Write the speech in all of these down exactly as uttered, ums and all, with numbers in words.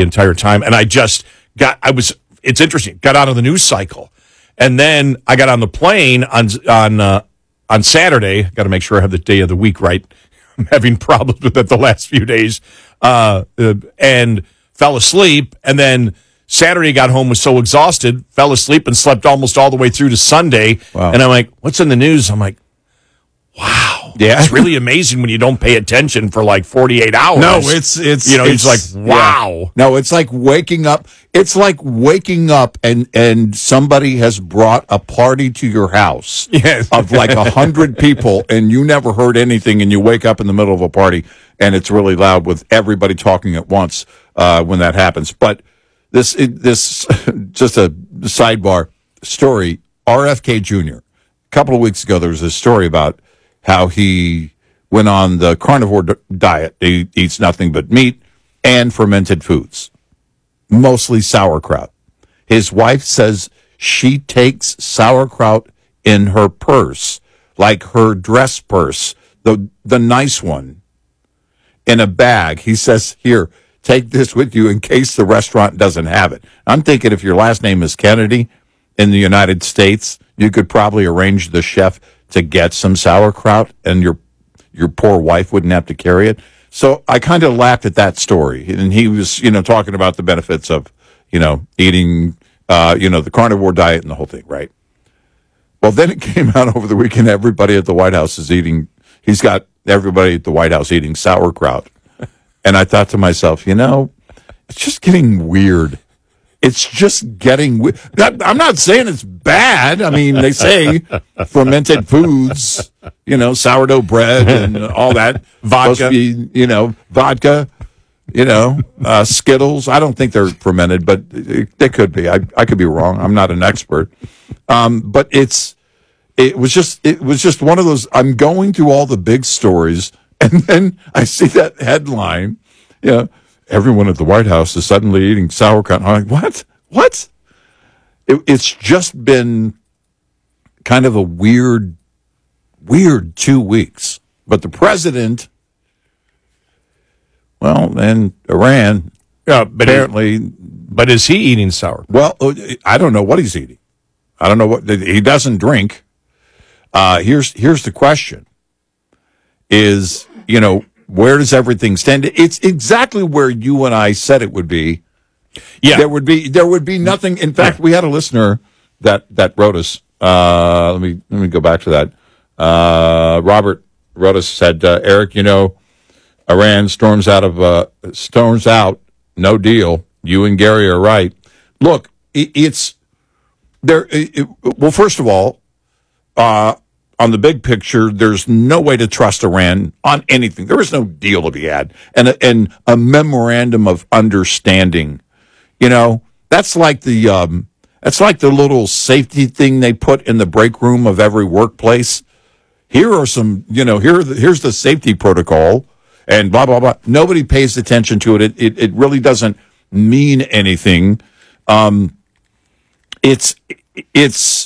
entire time. And I just got, I was, it's interesting, got out of the news cycle. And then I got on the plane on, on, uh, on Saturday. Got to make sure I have the day of the week right. I'm having problems with it the last few days. Uh, uh, and fell asleep. And then Saturday got home, was so exhausted, fell asleep and slept almost all the way through to Sunday. Wow. And I'm like, what's in the news? I'm like, wow. Yeah. It's really amazing when you don't pay attention for like forty-eight hours. No, it's, it's, you know, it's, it's like, wow. Yeah. No, it's like waking up. It's like waking up and, and somebody has brought a party to your house yes. of like a hundred people and you never heard anything and you wake up in the middle of a party and it's really loud with everybody talking at once, uh, when that happens. But this, it, this, just a sidebar story, R F K Junior A couple of weeks ago, there was a story about how he went on the carnivore d- diet. He eats nothing but meat and fermented foods, mostly sauerkraut. His wife says she takes sauerkraut in her purse, like her dress purse, the the nice one, in a bag. He says, here, take this with you in case the restaurant doesn't have it. I'm thinking if your last name is Kennedy in the United States, you could probably arrange the chef to get some sauerkraut and your your poor wife wouldn't have to carry it. So I kind of laughed at that story. And he was, you know, talking about the benefits of, you know, eating, uh, you know, the carnivore diet and the whole thing, right? Well, then it came out over the weekend, everybody at the White House is eating, he's got everybody at the White House eating sauerkraut. And I thought to myself, you know, it's just getting weird. It's just getting weird. I'm not saying it's bad. I mean, they say fermented foods, you know, sourdough bread and all that. Vodka. Be, you know, vodka, you know, uh, Skittles. I don't think they're fermented, but they could be. I, I could be wrong. I'm not an expert. Um, but it's, it was just, it was just one of those, I'm going through all the big stories and then I see that headline, you know, everyone at the White House is suddenly eating sauerkraut. I'm like, what? What? It, it's just been kind of a weird, weird two weeks. But the president, well, and Iran, yeah, but apparently. He, but is he eating sauerkraut? Well, I don't know what he's eating. I don't know what, he doesn't drink. Uh, here's, here's the question is, you know, where does everything stand? It's exactly where you and I said it would be. Yeah, there would be there would be nothing. In fact, we had a listener that that wrote us. Uh, let me let me go back to that. Uh, Robert wrote us, said, uh, Eric, you know, Iran storms out of uh, storms out. No deal. You and Gary are right. Look, it, it's there. It, it, well, first of all, uh, on the big picture, there's no way to trust Iran on anything. There is no deal to be had, and a, and a memorandum of understanding. You know, that's like the um, that's like the little safety thing they put in the break room of every workplace. Here are some, you know, here here's the safety protocol, and blah blah blah. Nobody pays attention to it. It it, it really doesn't mean anything. Um, it's it's.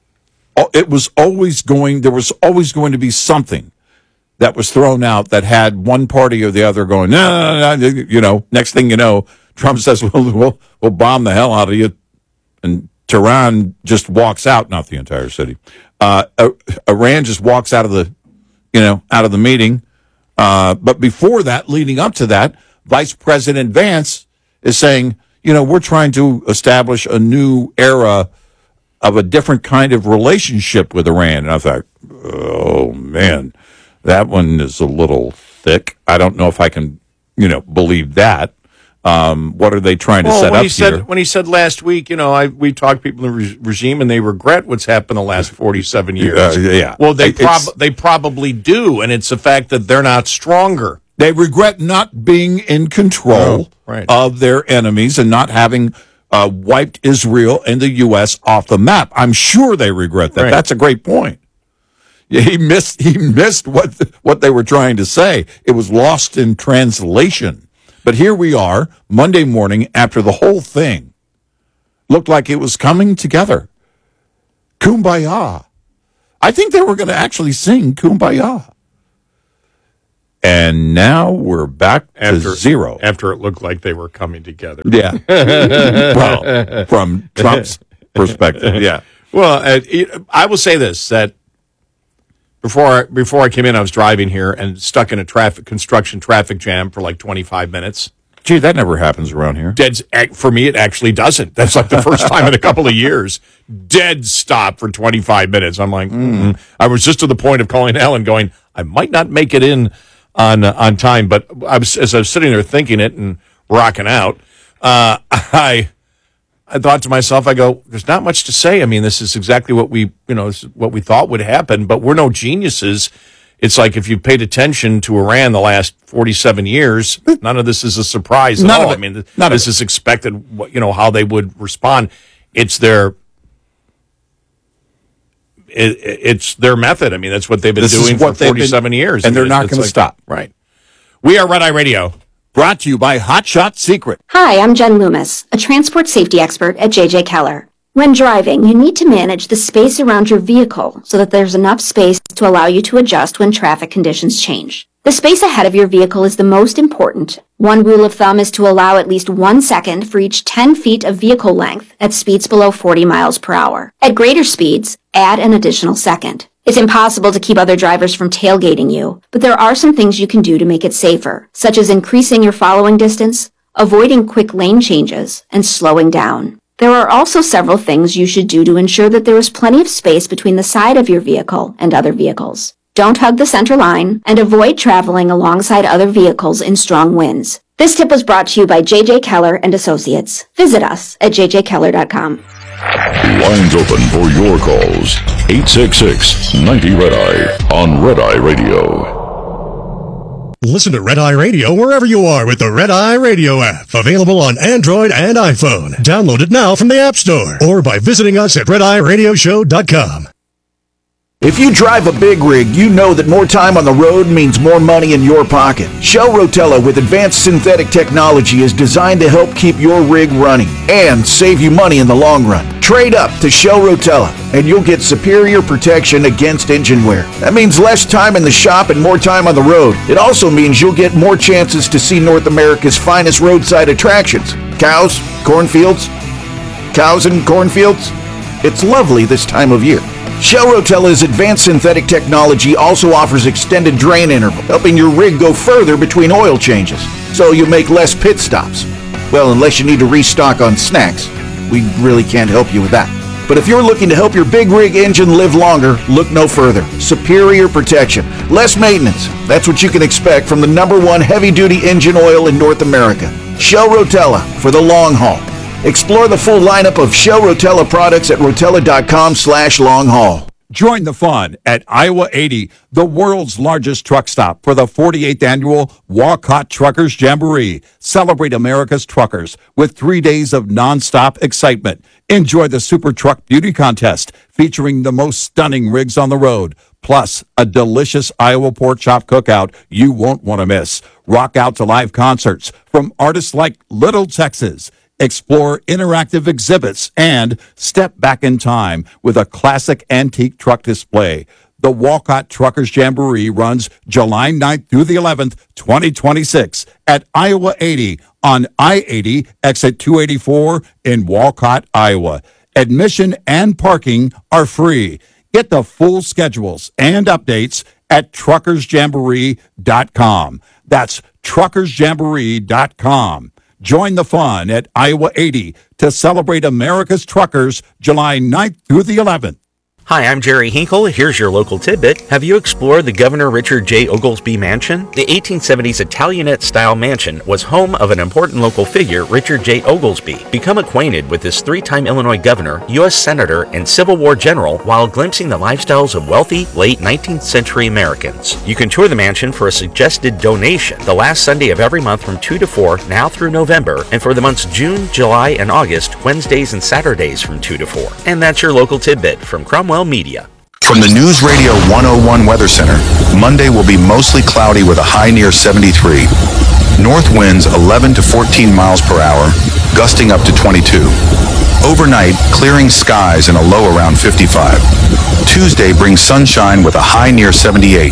It was always going, there was always going to be something that was thrown out that had one party or the other going, no, no, no, you know, next thing you know, Trump says, well, we'll, we'll bomb the hell out of you. And Tehran just walks out, not the entire city. Uh, Iran just walks out of the, you know, out of the meeting. Uh, but before that, leading up to that, Vice President Vance is saying, you know, we're trying to establish a new era of a different kind of relationship with Iran. And I thought, oh, man, that one is a little thick. I don't know if I can, you know, believe that. Um, what are they trying to well, set when up he said, here? When he said last week, you know, I, we talked to people in the re- regime and they regret what's happened the last forty-seven years. Uh, yeah. Well, they, prob- It's, they probably do, and it's the fact that they're not stronger. they regret not being in control Oh, right. of their enemies and not having uh, wiped Israel and the U S off the map. I'm sure they regret that. Right. That's a great point. Yeah, he missed he missed what what they were trying to say. It was lost in translation. But here we are, Monday morning, after the whole thing looked like it was coming together. Kumbaya. I think they were going to actually sing Kumbaya. And now we're back after, to zero. After it looked like they were coming together. Yeah. Well, from Trump's perspective, yeah. Well, uh, it, I will say this, that before I, before I came in, I was driving here and stuck in a traffic construction traffic jam for like twenty-five minutes. Gee, that never happens around here. Dead, for me, it actually doesn't. That's like the first time in a couple of years. Dead stop for twenty-five minutes. I'm like, mm. I was just to the point of calling Ellen going, I might not make it in on uh, on time. But I was, as I was sitting there thinking it and rocking out, uh, I I thought to myself, I go, there's not much to say. I mean, this is exactly what we, you know, what we thought would happen, but we're no geniuses. It's like if you paid attention to Iran the last forty-seven years, none of this is a surprise at none all. Of it. I mean, none this is expected, you know, how they would respond. It's their it, it's their method. I mean, that's what they've been this doing for forty-seven been, years. And I they're mean, not going like, to stop. Right. We are Red Eye Radio. Brought to you by Hot Shot Secret. Hi, I'm Jen Loomis, a transport safety expert at J J Keller. When driving, you need to manage the space around your vehicle so that there's enough space to allow you to adjust when traffic conditions change. The space ahead of your vehicle is the most important. One rule of thumb is to allow at least one second for each ten feet of vehicle length at speeds below forty miles per hour. At greater speeds, add an additional second. It's impossible to keep other drivers from tailgating you, but there are some things you can do to make it safer, such as increasing your following distance, avoiding quick lane changes, and slowing down. There are also several things you should do to ensure that there is plenty of space between the side of your vehicle and other vehicles. Don't hug the center line, and avoid traveling alongside other vehicles in strong winds. This tip was brought to you by J J Keller and Associates. Visit us at j j keller dot com. Lines open for your calls. eight six six, ninety, red eye on Red Eye Radio. Listen to Red Eye Radio wherever you are with the Red Eye Radio app. Available on Android and iPhone. Download it now from the App Store or by visiting us at red eye radio show dot com. If you drive a big rig, you know that more time on the road means more money in your pocket. Shell Rotella with advanced synthetic technology is designed to help keep your rig running and save you money in the long run. Trade up to Shell Rotella and you'll get superior protection against engine wear. That means less time in the shop and more time on the road. It also means you'll get more chances to see North America's finest roadside attractions. Cows, cornfields, cows and cornfields. It's lovely this time of year. Shell Rotella's advanced synthetic technology also offers extended drain interval, helping your rig go further between oil changes, so you make less pit stops. Well, unless you need to restock on snacks. We really can't help you with that. But if you're looking to help your big rig engine live longer, look no further. Superior protection, less maintenance. That's what you can expect from the number one heavy-duty engine oil in North America. Shell Rotella for the long haul. Explore the full lineup of Shell Rotella products at rotella.com slash long haul. Join the fun at Iowa eighty, the world's largest truck stop for the forty-eighth annual Walcott Truckers Jamboree. Celebrate America's truckers with three days of nonstop excitement. Enjoy the Super Truck Beauty Contest featuring the most stunning rigs on the road, plus a delicious Iowa pork chop cookout you won't want to miss. Rock out to live concerts from artists like Little Texas. Explore interactive exhibits and step back in time with a classic antique truck display. The Walcott Truckers Jamboree runs July ninth through the eleventh, twenty twenty-six at Iowa eighty on I eighty, exit two eighty-four in Walcott, Iowa. Admission and parking are free. Get the full schedules and updates at truckers jamboree dot com. That's truckers jamboree dot com. Join the fun at Iowa eighty to celebrate America's truckers July ninth through the eleventh. Hi, I'm Jerry Hinkle. Here's your local tidbit. Have you explored the Governor Richard J. Oglesby Mansion? The eighteen seventies Italianate-style mansion was home of an important local figure, Richard J. Oglesby. Become acquainted with this three-time Illinois governor, U S Senator, and Civil War general while glimpsing the lifestyles of wealthy, late nineteenth century Americans. You can tour the mansion for a suggested donation the last Sunday of every month from two to four, now through November, and for the months June, July, and August, Wednesdays and Saturdays from two to four. And that's your local tidbit from Cromwell Media. From the News Radio one oh one Weather Center, Monday will be mostly cloudy with a high near seventy-three. North winds eleven to fourteen miles per hour, gusting up to twenty-two. Overnight, clearing skies and a low around fifty-five. Tuesday brings sunshine with a high near seventy-eight.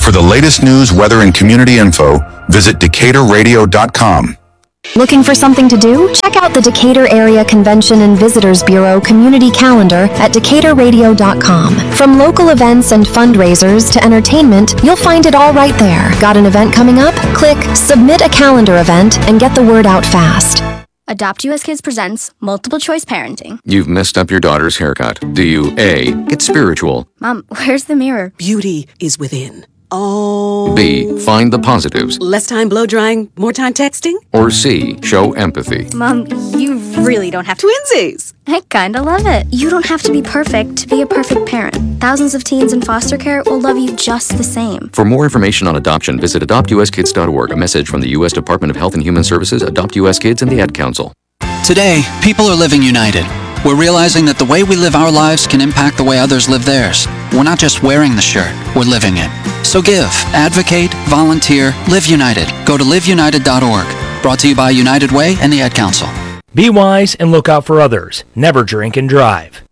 For the latest news, weather, and community info, visit Decatur Radio dot com. Looking for something to do? Check out the Decatur Area Convention and Visitors Bureau community calendar at Decatur Radio dot com. From local events and fundraisers to entertainment, you'll find it all right there. Got an event coming up? Click Submit a Calendar Event and get the word out fast. Adopt U S Kids presents Multiple Choice Parenting. You've messed up your daughter's haircut. Do you A, get spiritual? Mom, where's the mirror? Beauty is within. Oh. B, find the positives. Less time blow drying, more time texting? Or C, show empathy. Mom, you really don't have to. Twinsies! I kinda love it. You don't have to be perfect to be a perfect parent. Thousands of teens in foster care will love you just the same. For more information on adoption, visit adopt u s kids dot org. A message from the U S Department of Health and Human Services, Adopt U S Kids, and the Ad Council. Today, people are living united. We're realizing that the way we live our lives can impact the way others live theirs. We're not just wearing the shirt, we're living it. So give, advocate, volunteer, live united. Go to live united dot org. Brought to you by United Way and the Ad Council. Be wise and look out for others. Never drink and drive.